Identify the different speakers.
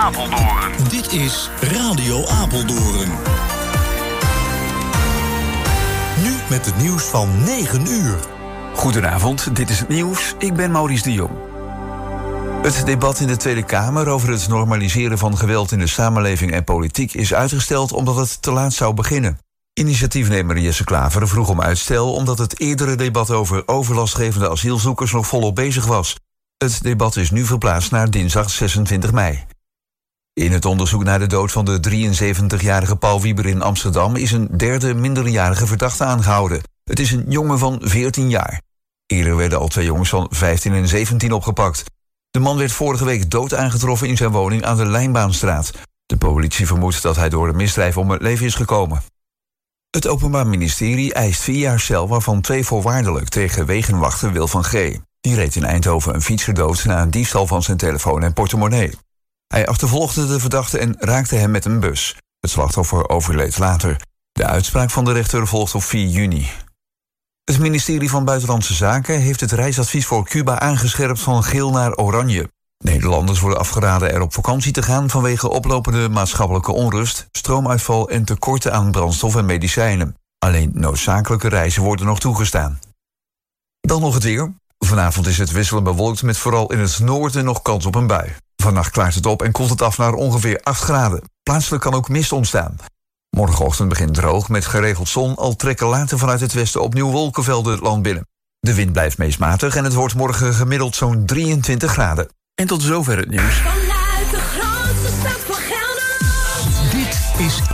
Speaker 1: Apeldoorn.
Speaker 2: Dit is Radio Apeldoorn. Nu met het nieuws van 9 uur.
Speaker 3: Goedenavond, dit is het nieuws. Ik ben Maurice de Jong. Het debat in de Tweede Kamer over het normaliseren van geweld in de samenleving en politiek is uitgesteld omdat het te laat zou beginnen. Initiatiefnemer Jesse Klaver vroeg om uitstel omdat het eerdere debat over overlastgevende asielzoekers nog volop bezig was. Het debat is nu verplaatst naar dinsdag 26 mei. In het onderzoek naar de dood van de 73-jarige Paul Wieber in Amsterdam is een derde minderjarige verdachte aangehouden. Het is een jongen van 14 jaar. Eerder werden al 2 jongens van 15 en 17 opgepakt. De man werd vorige week dood aangetroffen in zijn woning aan de Lijnbaanstraat. De politie vermoedt dat hij door een misdrijf om het leven is gekomen. Het Openbaar Ministerie eist 4 jaar cel, waarvan 2 voorwaardelijk, tegen wegenwachter Wil van G. Die reed in Eindhoven een fietser dood na een diefstal van zijn telefoon en portemonnee. Hij achtervolgde de verdachte en raakte hem met een bus. Het slachtoffer overleed later. De uitspraak van de rechter volgt op 4 juni. Het ministerie van Buitenlandse Zaken heeft het reisadvies voor Cuba aangescherpt van geel naar oranje. Nederlanders worden afgeraden er op vakantie te gaan vanwege oplopende maatschappelijke onrust, stroomuitval en tekorten aan brandstof en medicijnen. Alleen noodzakelijke reizen worden nog toegestaan. Dan nog het weer. Vanavond is het wisselend bewolkt met vooral in het noorden nog kans op een bui. Vannacht klaart het op en koelt het af naar ongeveer 8 graden. Plaatselijk kan ook mist ontstaan. Morgenochtend begint droog met geregeld zon, al trekken later vanuit het westen opnieuw wolkenvelden het land binnen. De wind blijft meest matig en het wordt morgen gemiddeld zo'n 23 graden. En tot zover het nieuws.
Speaker 4: Vanuit de grootste stad van Gelderland.
Speaker 2: Dit is